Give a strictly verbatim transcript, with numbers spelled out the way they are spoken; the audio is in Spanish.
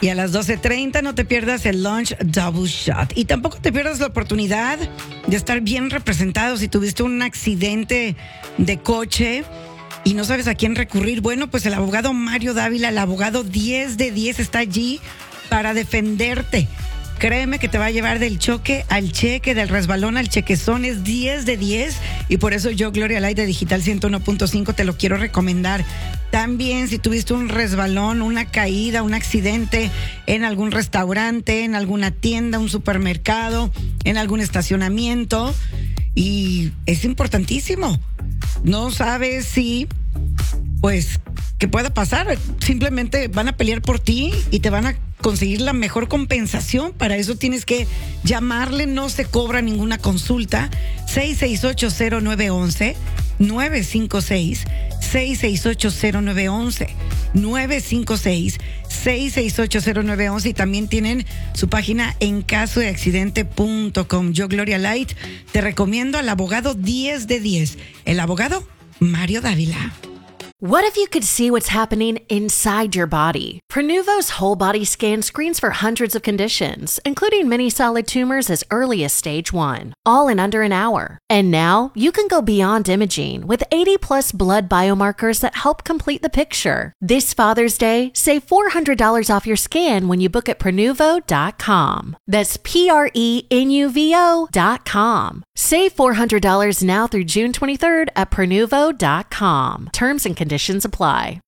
Y a las doce treinta no te pierdas el Lunch Double Shot. Y tampoco te pierdas la oportunidad de estar bien representado si tuviste un accidente de coche y no sabes a quién recurrir. Bueno, pues el abogado Mario Dávila, el abogado diez de diez, está allí para defenderte. Créeme que te va a llevar del choque al cheque, del resbalón al chequezón. Es diez de diez y por eso yo, Gloria Light de Digital ciento uno punto cinco, te lo quiero recomendar. También si tuviste un resbalón, una caída, un accidente en algún restaurante, en alguna tienda, un supermercado, en algún estacionamiento, y es importantísimo. No sabes si, pues, qué pueda pasar. Simplemente van a pelear por ti y te van a conseguir la mejor compensación. Para eso tienes que llamarle, no se cobra ninguna consulta. seis seis ocho cero nueve uno uno nueve cinco seis seis seis ocho cero nueve uno uno nueve cinco seis seis seis ocho cero nueve uno uno, y también tienen su página en caso de accidente punto com. Yo, Gloria Light, te recomiendo al abogado diez de diez, el abogado Mario Dávila. What if you could see what's happening inside your body? Prenuvo's whole body scan screens for hundreds of conditions, including many solid tumors as early as stage one, all in under an hour. And now you can go beyond imaging with eighty plus blood biomarkers that help complete the picture. This Father's Day, save four hundred dollars off your scan when you book at Prenuvo dot com. That's P R E N U V O dot com. Save four hundred dollars now through June twenty-third at Prenuvo dot com. Terms and conditions apply.